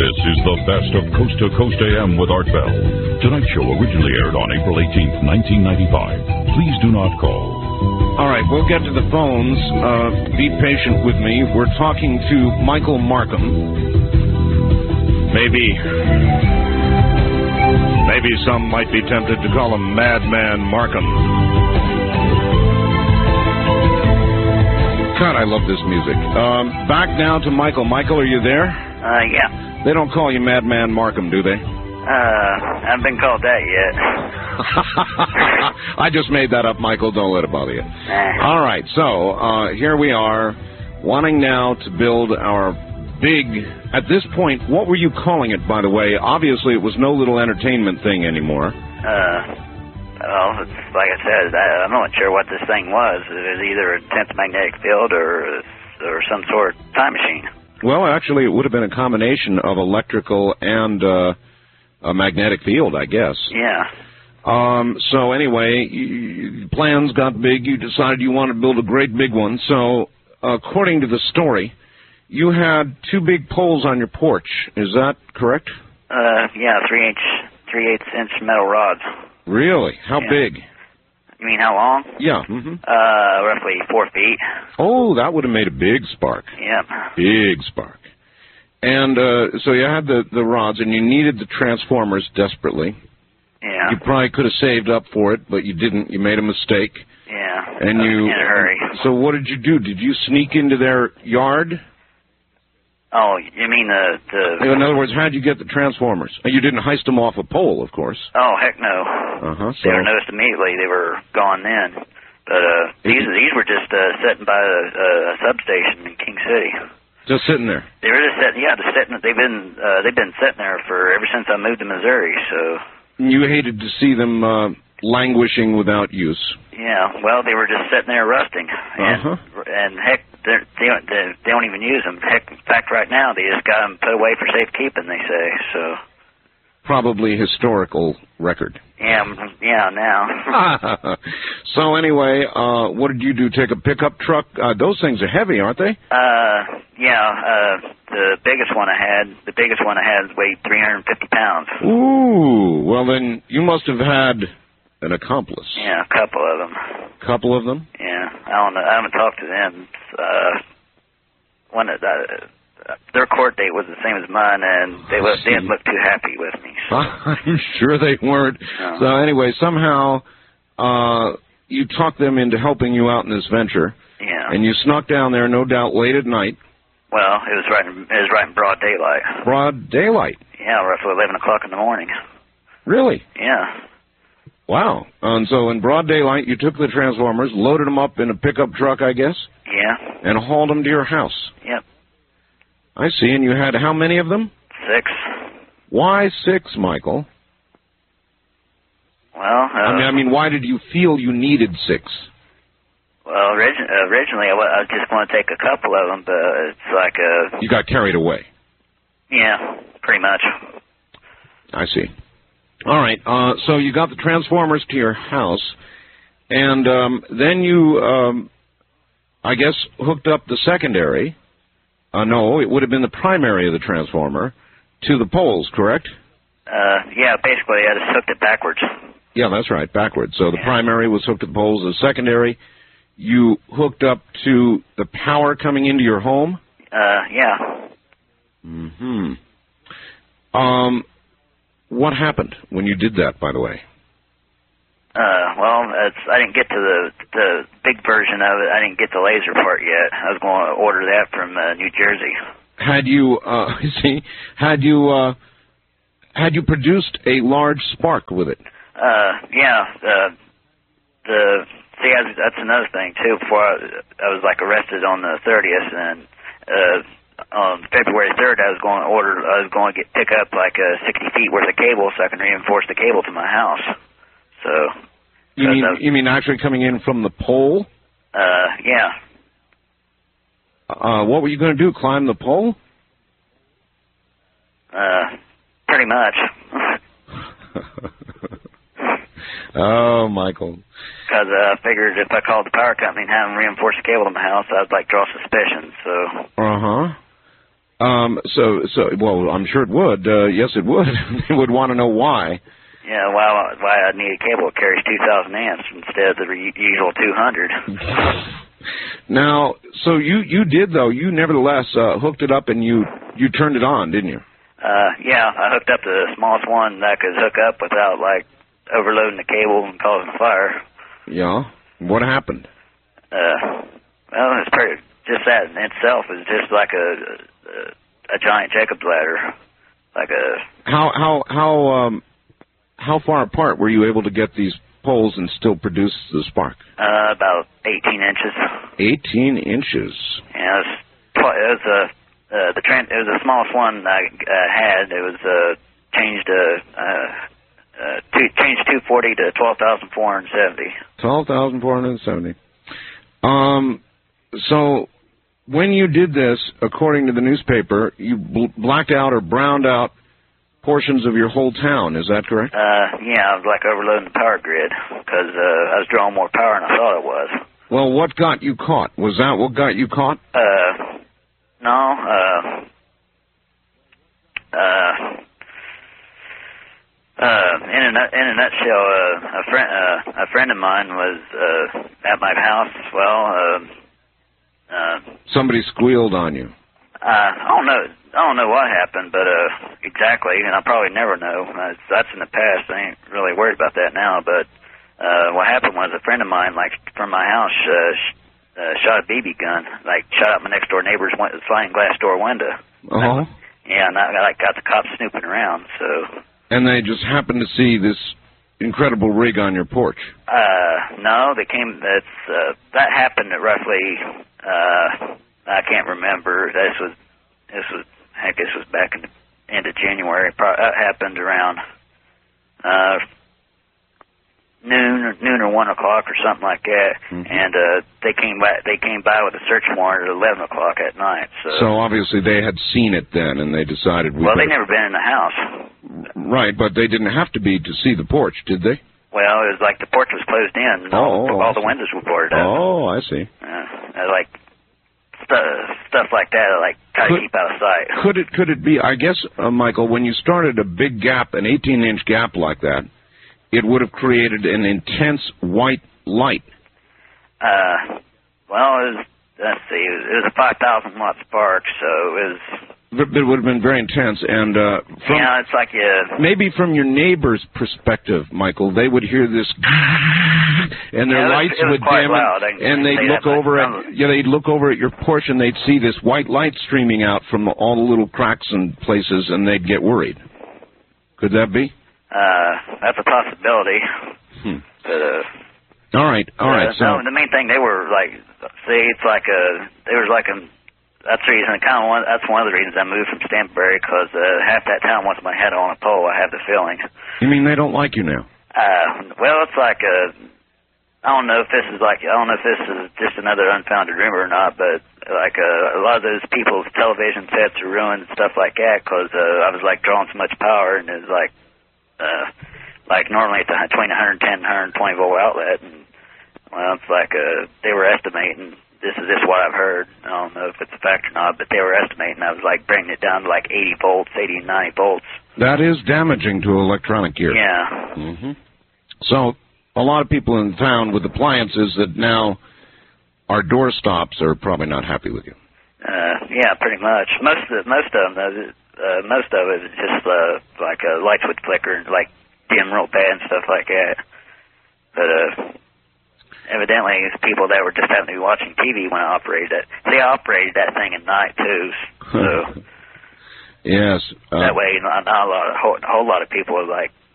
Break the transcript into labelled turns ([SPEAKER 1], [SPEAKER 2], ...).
[SPEAKER 1] This is the best of Coast to Coast AM with Art Bell. Tonight's show originally aired on April 18th, 1995. Please do not call.
[SPEAKER 2] All right, we'll get to the phones. Be patient with me. We're talking to Michael Markham. Maybe some might be tempted to call him Madman Markham. God, I love this music. Back now to Michael. Michael, are you there?
[SPEAKER 3] Yeah.
[SPEAKER 2] They don't call you Madman Markham, do they?
[SPEAKER 3] I haven't been called that yet.
[SPEAKER 2] I just made that up, Michael. Don't let it bother you. All right, so here we are, wanting now to build our big... At this point, what were you calling it, by the way? Obviously, it was no little entertainment thing anymore.
[SPEAKER 3] Well, it's, like I said, I'm not sure what this thing was. It was either a intense magnetic field or some sort of time machine.
[SPEAKER 2] Well, actually, it would have been a combination of electrical and a magnetic field, I guess.
[SPEAKER 3] Yeah.
[SPEAKER 2] So anyway, plans got big. You decided you wanted to build a great big one. So, according to the story, you had two big poles on your porch. Is that correct?
[SPEAKER 3] Yeah, 3/8-inch metal rods.
[SPEAKER 2] Really? How big?
[SPEAKER 3] You mean how long?
[SPEAKER 2] Yeah.
[SPEAKER 3] Roughly 4 feet.
[SPEAKER 2] Oh, that would have made a big spark.
[SPEAKER 3] Yep.
[SPEAKER 2] Big spark. And so you had the rods, and you needed the transformers desperately.
[SPEAKER 3] Yeah.
[SPEAKER 2] You probably could have saved up for it, but you didn't. You made a mistake.
[SPEAKER 3] Yeah.
[SPEAKER 2] And
[SPEAKER 3] in a hurry.
[SPEAKER 2] So what did you do? Did you sneak into their yard?
[SPEAKER 3] Oh, you mean the...
[SPEAKER 2] In other words, how'd you get the transformers? You didn't heist them off a pole, of course.
[SPEAKER 3] Oh, heck no.
[SPEAKER 2] So
[SPEAKER 3] They were noticed immediately. They were gone then. But these were just sitting by a substation in King City.
[SPEAKER 2] Just sitting there?
[SPEAKER 3] They were just sitting, just sitting. They've been sitting there ever since I moved to Missouri, so...
[SPEAKER 2] You hated to see them languishing without use.
[SPEAKER 3] Yeah, well, they were just sitting there rusting. And heck, they don't even use them. Heck, in fact, right now, they just got them put away for safekeeping, they say, so...
[SPEAKER 2] Probably historical record.
[SPEAKER 3] Yeah, now.
[SPEAKER 2] So anyway, what did you do? Take a pickup truck? Those things are heavy, aren't they?
[SPEAKER 3] The biggest one I had weighed 350 pounds.
[SPEAKER 2] Ooh, well then you must have had an accomplice.
[SPEAKER 3] Yeah, a couple of them.
[SPEAKER 2] Couple of them?
[SPEAKER 3] Yeah, I don't know. I haven't talked to them. Their court date was the same as mine, and they didn't look too happy with me. So.
[SPEAKER 2] I'm sure they weren't. No. So anyway, somehow you talked them into helping you out in this venture.
[SPEAKER 3] Yeah.
[SPEAKER 2] And you snuck down there, no doubt, late at night.
[SPEAKER 3] Well, it was right in broad daylight.
[SPEAKER 2] Broad daylight?
[SPEAKER 3] Yeah, roughly 11 o'clock in the morning.
[SPEAKER 2] Really?
[SPEAKER 3] Yeah.
[SPEAKER 2] Wow. And so in broad daylight, you took the transformers, loaded them up in a pickup truck, I guess?
[SPEAKER 3] Yeah.
[SPEAKER 2] And hauled them to your house?
[SPEAKER 3] Yep.
[SPEAKER 2] I see. And you had how many of them?
[SPEAKER 3] 6.
[SPEAKER 2] Why 6, Michael?
[SPEAKER 3] Well,
[SPEAKER 2] I mean, why did you feel you needed 6?
[SPEAKER 3] Well, originally I was just going to take a couple of them, but it's like
[SPEAKER 2] You got carried away.
[SPEAKER 3] Yeah, pretty much.
[SPEAKER 2] I see. All right. So you got the transformers to your house, and then you, I guess, hooked up the secondary. No, it would have been the primary of the transformer to the poles, correct?
[SPEAKER 3] Yeah, basically I just hooked it backwards.
[SPEAKER 2] Yeah, that's right, backwards. So the primary was hooked to the poles. The secondary, you hooked up to the power coming into your home?
[SPEAKER 3] Yeah.
[SPEAKER 2] Mm-hmm. What happened when you did that, by the way?
[SPEAKER 3] Well, I didn't get to the big version of it. I didn't get the laser part yet. I was going to order that from New Jersey. Had
[SPEAKER 2] you produced a large spark with it?
[SPEAKER 3] Yeah. That's another thing too. Before I was arrested on the 30th, and on February 3rd, I was going to pick up 60 feet worth of cable so I can reinforce the cable to my house. So.
[SPEAKER 2] You mean actually coming in from the pole?
[SPEAKER 3] Yeah.
[SPEAKER 2] What were you going to do? Climb the pole?
[SPEAKER 3] Pretty much.
[SPEAKER 2] Oh, Michael.
[SPEAKER 3] Because I figured if I called the power company and had them reinforce the cable to my house, I'd draw suspicion. So.
[SPEAKER 2] Well, I'm sure it would. Yes, it would. They would want to know why.
[SPEAKER 3] Yeah, why I need a cable that carries 2,000 amps instead of the usual 200.
[SPEAKER 2] Now, so you did, though. You nevertheless hooked it up and you turned it on, didn't you?
[SPEAKER 3] Yeah, I hooked up the smallest one that I could hook up without, like, overloading the cable and causing a fire.
[SPEAKER 2] Yeah? What happened?
[SPEAKER 3] Well, it's pretty, just that in itself is just like a giant Jacob's ladder. Like a...
[SPEAKER 2] How far apart were you able to get these poles and still produce the spark?
[SPEAKER 3] About 18 inches.
[SPEAKER 2] 18 inches.
[SPEAKER 3] Yeah, it was the smallest one I had. It was changed 240 to 12,470.
[SPEAKER 2] 12,470. So when you did this, according to the newspaper, you blacked out or browned out portions of your whole town. Is that correct?
[SPEAKER 3] Yeah, I was like overloading the power grid because I was drawing more power than I thought it was.
[SPEAKER 2] Well, what got you caught? Was that what got you caught?
[SPEAKER 3] No. In a nutshell, a friend of mine was at my house. Well,
[SPEAKER 2] somebody squealed on you.
[SPEAKER 3] I don't know what happened, but exactly, and I'll probably never know. That's in the past. I ain't really worried about that now. But what happened was a friend of mine, like from my house, shot a BB gun, like shot out my next door neighbor's sliding glass door window.
[SPEAKER 2] Uh-huh.
[SPEAKER 3] Yeah, and I got the cops snooping around. So.
[SPEAKER 2] And they just happened to see this incredible rig on your porch.
[SPEAKER 3] No, they came. That happened at roughly. I can't remember. This was back in the end of January. That happened around noon or 1 o'clock or something like that. Mm-hmm. And they came by with a search warrant at 11 o'clock at night. So
[SPEAKER 2] obviously they had seen it then, and they decided.
[SPEAKER 3] They'd never been in the house.
[SPEAKER 2] Right, but they didn't have to be to see the porch, did they?
[SPEAKER 3] Well, it was like the porch was closed in. And all the windows were boarded up.
[SPEAKER 2] Oh, I see.
[SPEAKER 3] Like stuff like that, like try to keep out of sight.
[SPEAKER 2] Could it be? I guess, Michael, when you started a big gap, an 18-inch gap like that, it would have created an intense white light.
[SPEAKER 3] Let's see, it was a 5,000 watt spark, so it was.
[SPEAKER 2] It would have been very intense, and
[SPEAKER 3] it's like
[SPEAKER 2] maybe from your neighbor's perspective, Michael, they would hear this, and their lights would dim, and they'd look over they'd look over at your porch, and they'd see this white light streaming out from all the little cracks and places, and they'd get worried. Could that be?
[SPEAKER 3] That's a possibility.
[SPEAKER 2] All right. So
[SPEAKER 3] no, the main thing they were like, it's like there was like a. That's the reason. That's one of the reasons I moved from Stanbury, because half that town wants my head on a pole. I have the feeling.
[SPEAKER 2] You mean they don't like you now?
[SPEAKER 3] Well, it's like I don't know if this is just another unfounded rumor or not, but like a lot of those people's television sets are ruined and stuff like that because I was like drawing so much power, and it was like normally it's between 110 and 120 volt outlet, and well, it's like they were estimating. This is what I've heard. I don't know if it's a fact or not, but they were estimating I was like bringing it down to like 80 volts, 80 and 90 volts.
[SPEAKER 2] That is damaging to electronic gear.
[SPEAKER 3] Yeah.
[SPEAKER 2] Mm-hmm. So a lot of people in town with appliances that now are door stops are probably not happy with you.
[SPEAKER 3] Yeah, pretty much. Most of it is just like lights would flicker, like dim real bad and stuff like that. But evidently, it's people that were just happened to be watching TV when I operated it. See, I operated that thing at night too, so
[SPEAKER 2] yes.
[SPEAKER 3] That way, not a whole lot of people are like